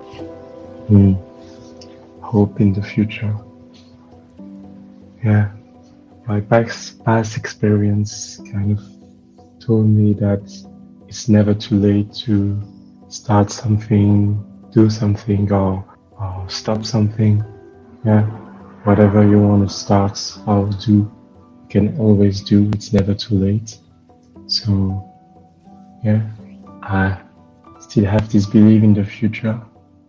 mm, hope in the future. Yeah, my past experience kind of told me that it's never too late to start something, do something, or stop something. Yeah, whatever you want to start or do, you can always do. It's never too late. So, yeah, I still have this belief in the future.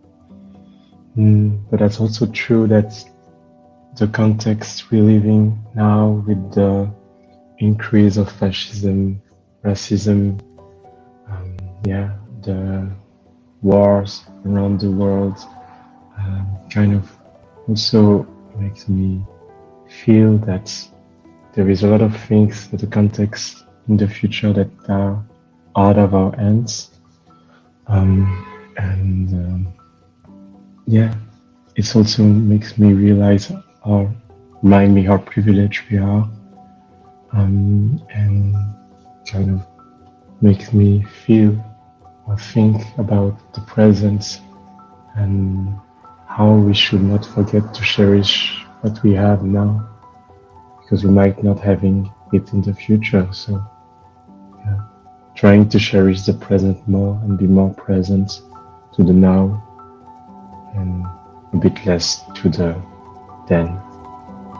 But that's also true that the context we live in now with the increase of fascism, racism, yeah, the wars around the world, kind of also makes me feel that there is a lot of things that the context in the future that are out of our hands. And yeah, it also makes me realize or remind me how privileged we are, and kind of makes me feel or think about the present and how we should not forget to cherish what we have now, because we might not having it in the future. So yeah, trying to cherish the present more and be more present to the now and a bit less to the then.